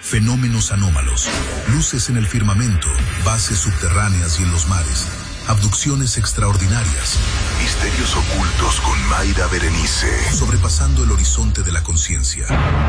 fenómenos anómalos, luces en el firmamento, bases subterráneas y en los mares, abducciones extraordinarias, misterios ocultos con Mayra Berenice, sobrepasando el horizonte de la conciencia.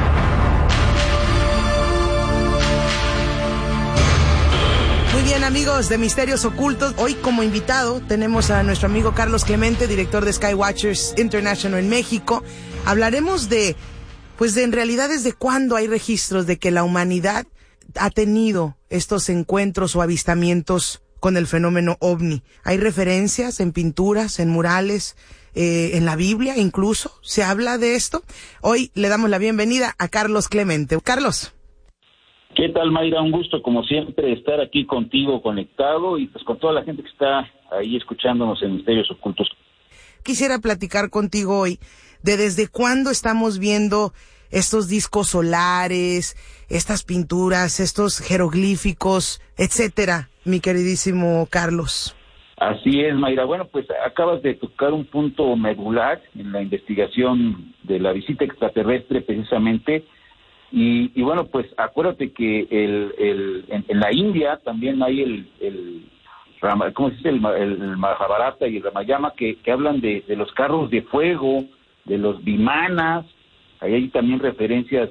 Muy bien, amigos de Misterios Ocultos, hoy como invitado tenemos a nuestro amigo Carlos Clemente, director de Skywatchers International en México. Hablaremos de en realidad desde cuándo hay registros de que la humanidad ha tenido estos encuentros o avistamientos con el fenómeno OVNI. Hay referencias en pinturas, en murales, en la Biblia incluso, se habla de esto. Hoy le damos la bienvenida a Carlos Clemente. Carlos. ¿Qué tal, Mayra? Un gusto, como siempre, estar aquí contigo conectado y pues con toda la gente que está ahí escuchándonos en Misterios Ocultos. Quisiera platicar contigo hoy de desde cuándo estamos viendo estos discos solares, estas pinturas, estos jeroglíficos, etcétera, mi queridísimo Carlos. Así es, Mayra. Bueno, pues acabas de tocar un punto medular en la investigación de la visita extraterrestre, precisamente. Y bueno, pues acuérdate que en la India también hay el ¿cómo se dice? El Mahabharata y el Ramayana que hablan de los carros de fuego, de los vimanas. Ahí hay también referencias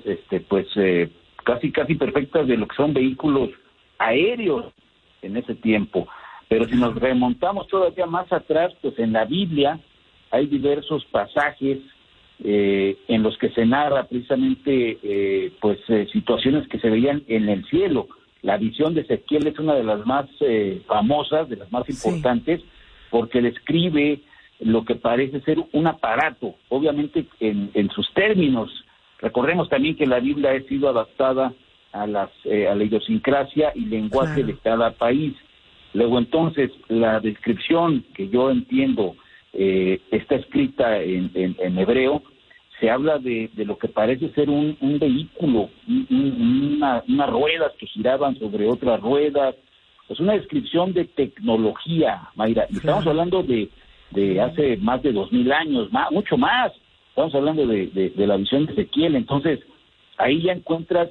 casi perfectas de lo que son vehículos aéreos en ese tiempo. Pero si nos remontamos todavía más atrás, pues en la Biblia hay diversos pasajes en los que se narra precisamente situaciones que se veían en el cielo. La visión de Ezequiel es una de las más famosas, de las más importantes, porque describe lo que parece ser un aparato, obviamente en sus términos. Recordemos también que la Biblia ha sido adaptada a la idiosincrasia y lenguaje de cada país. Luego entonces la descripción que yo entiendo está escrita en hebreo, se habla de lo que parece ser un vehículo, unas ruedas que giraban sobre otras ruedas. Es una descripción de tecnología, Mayra, y estamos hablando de hace más de 2000 años, mucho más. Estamos hablando de la visión de Ezequiel. Entonces ahí ya encuentras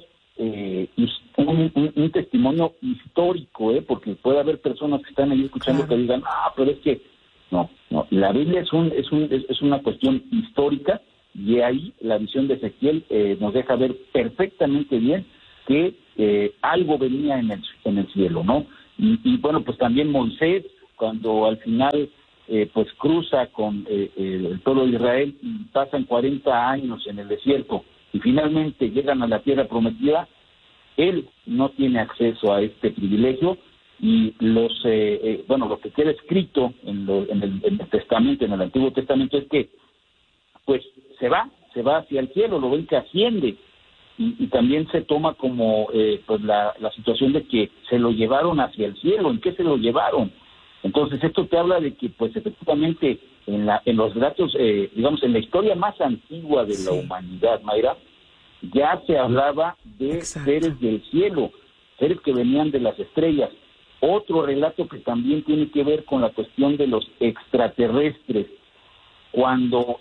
un testimonio histórico, porque puede haber personas que están ahí escuchando que digan, pero es que no, la Biblia es una cuestión histórica, y ahí la visión de Ezequiel nos deja ver perfectamente bien que algo venía en el cielo, ¿no? Y bueno, pues también Moisés, cuando al final cruza con el pueblo de Israel y pasan 40 años en el desierto y finalmente llegan a la tierra prometida, él no tiene acceso a este privilegio. Y lo que queda escrito en el Testamento, en el Antiguo Testamento, es que pues se va hacia el cielo, lo ven que asciende, y también se toma como la situación de que se lo llevaron hacia el cielo. ¿En qué se lo llevaron? Entonces esto te habla de que pues efectivamente en los relatos, digamos en la historia más antigua de la humanidad, Mayra, ya se hablaba de seres del cielo, seres que venían de las estrellas. Otro relato que también tiene que ver con la cuestión de los extraterrestres, cuando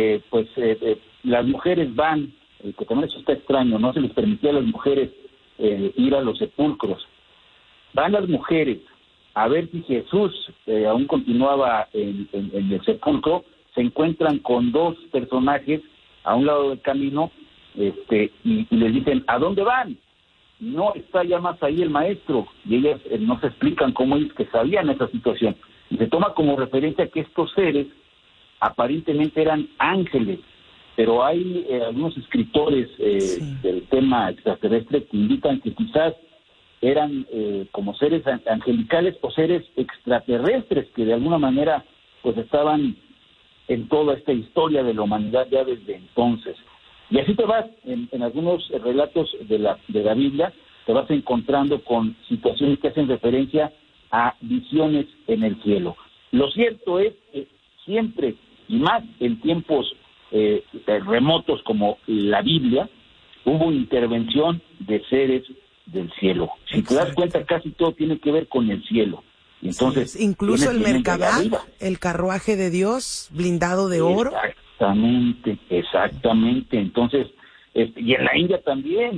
las mujeres van, que también eso está extraño, no se les permitía a las mujeres ir a los sepulcros. Van las mujeres a ver si Jesús aún continuaba en el sepulcro, se encuentran con dos personajes a un lado del camino, y les dicen, ¿a dónde van? No está ya más ahí el maestro, y ellas no se explican cómo es que sabían esa situación. Y se toma como referencia que estos seres aparentemente eran ángeles, pero hay algunos escritores del tema extraterrestre que indican que quizás eran como seres angelicales o seres extraterrestres que de alguna manera pues estaban en toda esta historia de la humanidad ya desde entonces. Y así te vas, en algunos relatos de la Biblia, te vas encontrando con situaciones que hacen referencia a visiones en el cielo. Lo cierto es que siempre, y más en tiempos remotos como la Biblia, hubo intervención de seres del cielo. Si te das cuenta, casi todo tiene que ver con el cielo. Entonces, incluso el Merkabah, el carruaje de Dios, blindado de oro. Exactamente. Entonces, y en la India también,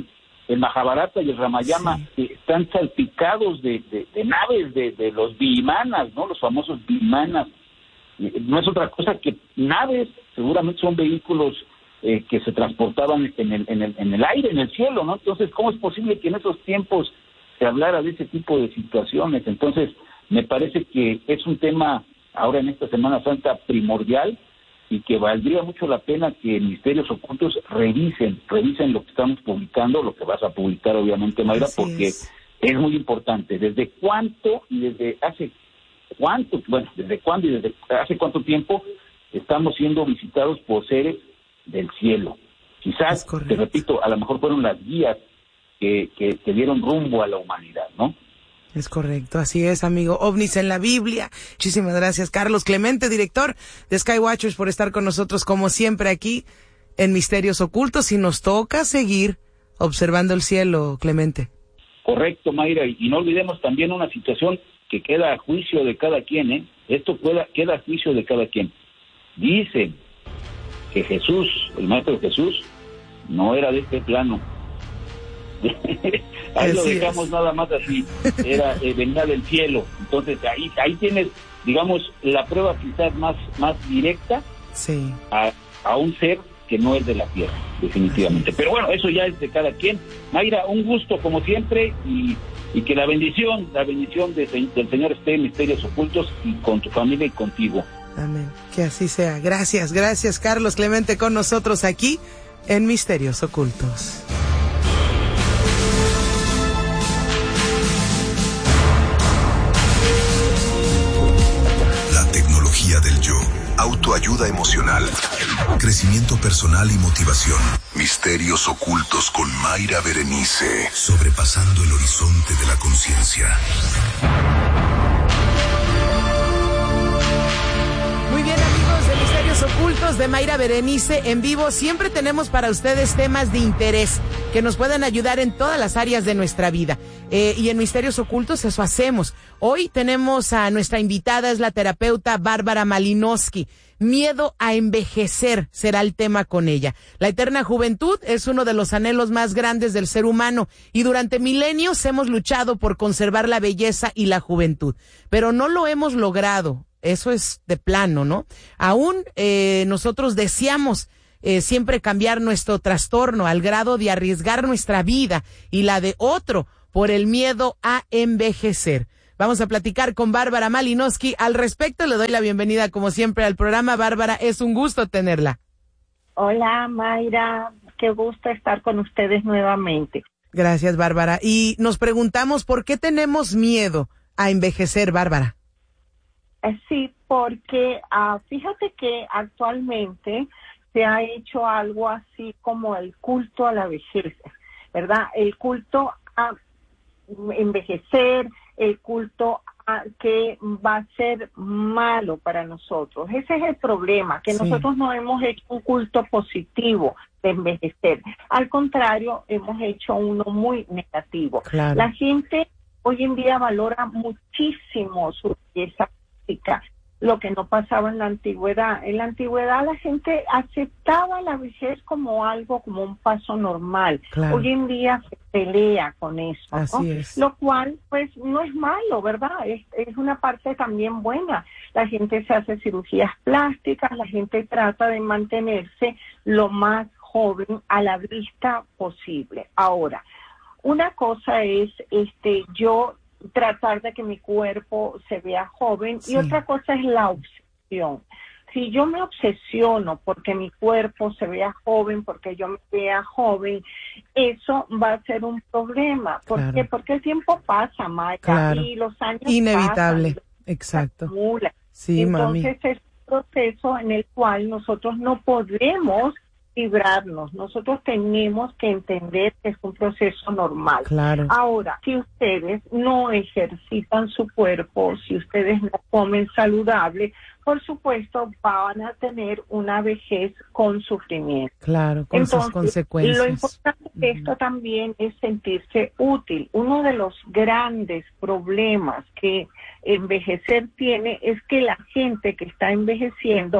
el Mahabharata y el Ramayana están salpicados de naves de los vimanas, ¿no? Los famosos vimanas. No es otra cosa que naves, seguramente son vehículos que se transportaban en el aire, en el cielo, ¿no? Entonces, ¿cómo es posible que en esos tiempos se hablara de ese tipo de situaciones? Entonces, me parece que es un tema ahora en esta Semana Santa primordial y que valdría mucho la pena que en Misterios Ocultos revisen lo que estamos publicando, lo que vas a publicar obviamente, Mayra, porque es muy importante. ¿Desde cuánto y desde hace cuánto, desde cuándo y desde hace cuánto tiempo estamos siendo visitados por seres del cielo? Quizás, te repito, a lo mejor fueron las guías que dieron rumbo a la humanidad, ¿no? Es correcto, así es, amigo. OVNIs en la Biblia. Muchísimas gracias, Carlos Clemente, director de Skywatchers, por estar con nosotros como siempre aquí en Misterios Ocultos, y nos toca seguir observando el cielo, Clemente. Correcto, Mayra, y no olvidemos también una situación que queda a juicio de cada quien, ¿eh? Esto queda a juicio de cada quien. Dicen que Jesús, el Maestro Jesús, no era de este plano. Ahí lo dejamos nada más así, venía del cielo. Entonces ahí tienes, digamos, la prueba quizás más directa a un ser que no es de la tierra, definitivamente. Pero bueno, eso ya es de cada quien. Mayra, un gusto como siempre, y que la bendición del Señor esté en Misterios Ocultos y con tu familia y contigo. Amén, que así sea. Gracias, Carlos Clemente, con nosotros aquí en Misterios Ocultos. Del yo, autoayuda emocional, crecimiento personal y motivación. Misterios Ocultos con Mayra Berenice, sobrepasando el horizonte de la conciencia. Muy bien, amigos de Misterios Ocultos de Mayra Berenice en vivo. Siempre tenemos para ustedes temas de interés que nos pueden ayudar en todas las áreas de nuestra vida. Y en Misterios Ocultos eso hacemos. Hoy tenemos a nuestra invitada, es la terapeuta Bárbara Malinowski. Miedo a envejecer será el tema con ella. La eterna juventud es uno de los anhelos más grandes del ser humano, y durante milenios hemos luchado por conservar la belleza y la juventud, pero no lo hemos logrado. Eso es de plano, ¿no? Aún nosotros deseamos siempre cambiar nuestro trastorno al grado de arriesgar nuestra vida y la de otro por el miedo a envejecer. Vamos a platicar con Bárbara Malinowski al respecto. Le doy la bienvenida como siempre al programa. Bárbara, es un gusto tenerla. Hola, Mayra, qué gusto estar con ustedes nuevamente. Gracias, Bárbara. Y nos preguntamos, ¿por qué tenemos miedo a envejecer, Bárbara? Sí, porque fíjate que actualmente se ha hecho algo así como el culto a la vejez, ¿verdad? El culto a envejecer, el culto a que va a ser malo para nosotros. Ese es el problema, que nosotros no hemos hecho un culto positivo de envejecer. Al contrario, hemos hecho uno muy negativo. Claro. La gente hoy en día valora muchísimo su belleza física, lo que no pasaba en la antigüedad. En la antigüedad la gente aceptaba la vejez como algo, como un paso normal. Claro. Hoy en día se pelea con eso, ¿no? Así es. Lo cual, pues, no es malo, ¿verdad? Es una parte también buena. La gente se hace cirugías plásticas, la gente trata de mantenerse lo más joven a la vista posible. Ahora, una cosa es, yo tratar de que mi cuerpo se vea joven, y otra cosa es la obsesión. Si yo me obsesiono porque mi cuerpo se vea joven, porque yo me vea joven, eso va a ser un problema. ¿Por qué? Porque el tiempo pasa, Maya, y los años inevitable, pasan, exacto. Sí, entonces es un proceso en el cual nosotros no podemos librarnos. Nosotros tenemos que entender que es un proceso normal. Claro. Ahora, si ustedes no ejercitan su cuerpo, si ustedes no comen saludable, por supuesto van a tener una vejez con sufrimiento. Claro, con sus consecuencias. Lo importante de esto también es sentirse útil. Uno de los grandes problemas que envejecer tiene es que la gente que está envejeciendo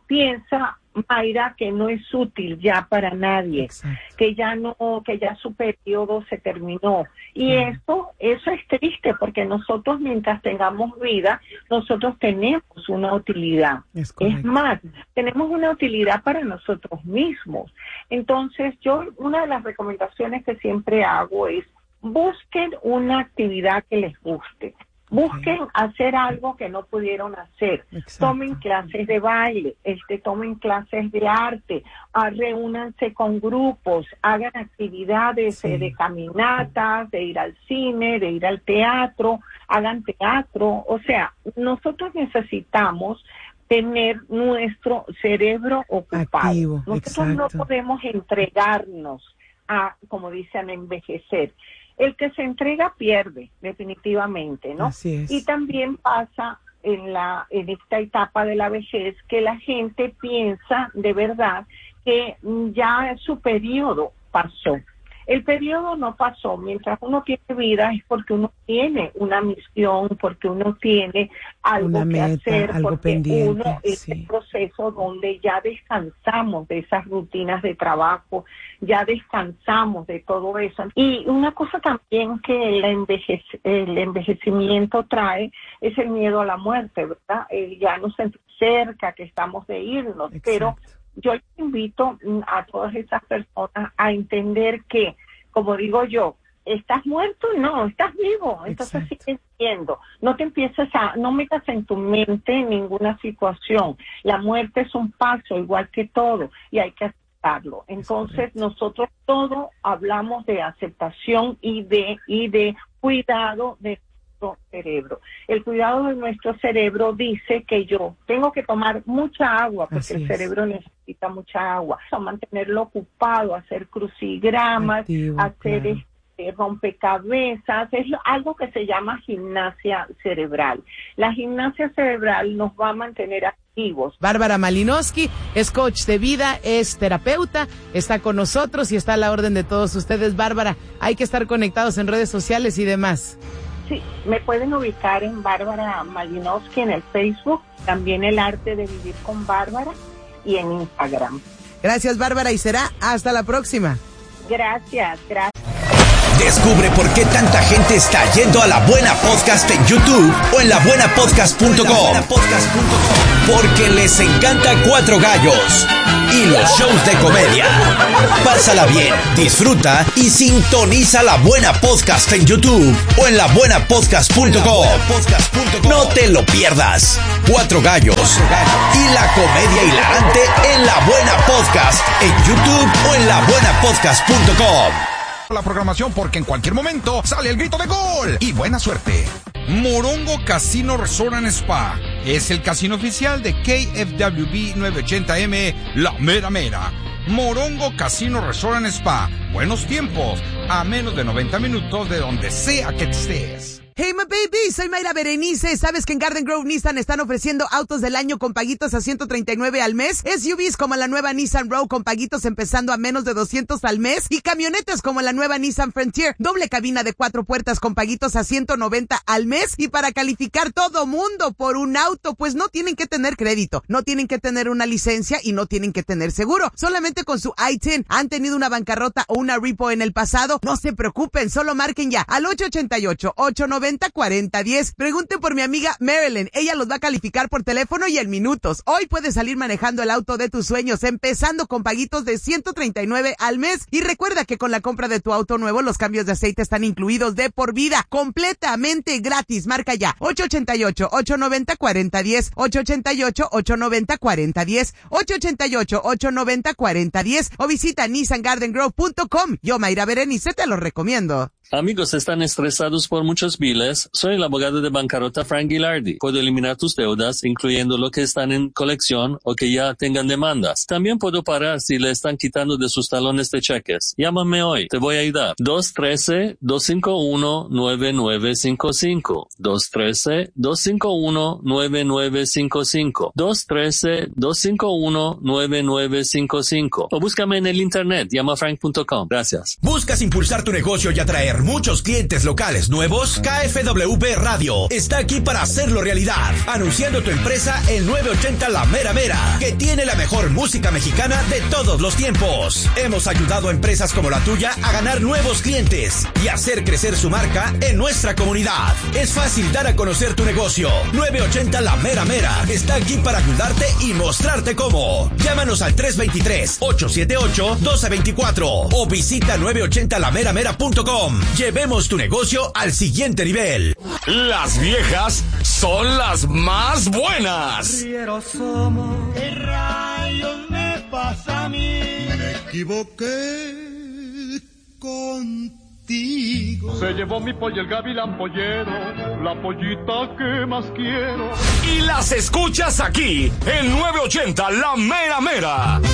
piensa, Mayra, que no es útil ya para nadie, que ya su periodo se terminó. Y eso es triste, porque nosotros, mientras tengamos vida, nosotros tenemos una utilidad. Es más, tenemos una utilidad para nosotros mismos. Entonces, una de las recomendaciones que siempre hago es: busquen una actividad que les guste. Busquen hacer algo que no pudieron hacer. Tomen clases de baile, tomen clases de arte, reúnanse con grupos, hagan actividades de caminatas, de ir al cine, de ir al teatro, hagan teatro. O sea, nosotros necesitamos tener nuestro cerebro ocupado. Activo, nosotros no podemos entregarnos a, como dicen, a envejecer. El que se entrega pierde, definitivamente, ¿no? Así es. Y también pasa en esta etapa de la vejez que la gente piensa de verdad que ya su periodo pasó. El periodo no pasó. Mientras uno tiene vida es porque uno tiene una misión, porque uno tiene algo que hacer, algo porque pendiente, uno es el proceso donde ya descansamos de esas rutinas de trabajo, ya descansamos de todo eso. Y una cosa también que el envejecimiento trae es el miedo a la muerte, ¿verdad? Ya nos sentimos cerca, que estamos de irnos, pero yo les invito a todas esas personas a entender que, como digo yo, ¿estás muerto? No, estás vivo. Entonces sigues viviendo. No metas en tu mente ninguna situación. La muerte es un paso, igual que todo, y hay que aceptarlo. Entonces nosotros todo hablamos de aceptación y de cuidado de cerebro. El cuidado de nuestro cerebro dice que yo tengo que tomar mucha agua, porque el cerebro necesita mucha agua, mantenerlo ocupado, hacer crucigramas, hacer rompecabezas, es algo que se llama gimnasia cerebral. La gimnasia cerebral nos va a mantener activos. Bárbara Malinowski es coach de vida, es terapeuta, está con nosotros y está a la orden de todos ustedes. Bárbara, hay que estar conectados en redes sociales y demás. Sí, me pueden ubicar en Bárbara Malinowski en el Facebook, también El Arte de Vivir con Bárbara, y en Instagram. Gracias, Bárbara, y será hasta la próxima. Gracias. Descubre por qué tanta gente está yendo a La Buena Podcast en YouTube o en labuenapodcast.com. Porque les encanta Cuatro Gallos y los shows de comedia. Pásala bien, disfruta y sintoniza La Buena Podcast en YouTube o en labuenapodcast.com. No te lo pierdas. Cuatro Gallos y la comedia hilarante en La Buena Podcast en YouTube o en labuenapodcast.com. La programación, porque en cualquier momento sale el grito de gol. Y buena suerte. Morongo Casino Resort and Spa es el casino oficial de KFWB 980M, La Mera Mera. Morongo Casino Resort and Spa. Buenos tiempos, a menos de 90 minutos de donde sea que estés. Hey, my baby, soy Mayra Berenice. ¿Sabes que en Garden Grove Nissan están ofreciendo autos del año con paguitos a $139 al mes? SUVs como la nueva Nissan Rogue con paguitos empezando a menos de $200 al mes. Y camionetas como la nueva Nissan Frontier, doble cabina de 4 puertas con paguitos a $190 al mes. Y para calificar todo mundo por un auto, pues no tienen que tener crédito, no tienen que tener una licencia y no tienen que tener seguro. Solamente con su I-10 han tenido una bancarrota o una repo en el pasado. No se preocupen, solo marquen ya al 888-890-4010. Pregunten por mi amiga Marilyn. Ella los va a calificar por teléfono y en minutos. Hoy puedes salir manejando el auto de tus sueños, empezando con paguitos de $139 al mes. Y recuerda que con la compra de tu auto nuevo, los cambios de aceite están incluidos de por vida, completamente gratis. Marca ya 888-890-4010, 888-890-4010, 888-890-4010 o visita nissangardengrove.com. Yo, Mayra Berenice, te lo recomiendo. Amigos, ¿están estresados por muchos biles? Soy el abogado de bancarrota Frank Gilardi. Puedo eliminar tus deudas, incluyendo lo que están en colección o que ya tengan demandas. También puedo parar si le están quitando de sus talones de cheques. Llámame hoy, te voy a ayudar. 213-251-9955. 213-251-9955. 213-251-9955. O búscame en el internet, llamafrank.com. Gracias. ¿Buscas impulsar tu negocio y atraer muchos clientes locales nuevos? KFWB Radio está aquí para hacerlo realidad, anunciando tu empresa en 980 La Mera Mera, que tiene la mejor música mexicana de todos los tiempos. Hemos ayudado a empresas como la tuya a ganar nuevos clientes y hacer crecer su marca en nuestra comunidad. Es fácil dar a conocer tu negocio. 980 La Mera Mera está aquí para ayudarte y mostrarte cómo. Llámanos al 323-878-1224 o visita 980lameramera.com. Llevemos tu negocio al siguiente nivel. Las viejas son las más buenas. ¿Qué rayos me pasa a mí? Me equivoqué contigo. Se llevó mi pollo el gavilán pollero, la pollita que más quiero. Y las escuchas aquí, en 980 La Mera Mera.